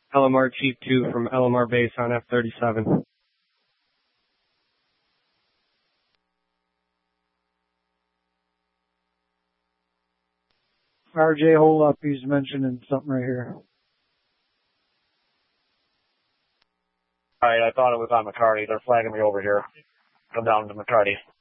LMR Chief 2 from LMR Base on F-37. RJ, hold up. He's mentioning something right here. All right, I thought it was on McCarty. They're flagging me over here. Come down to McCarty.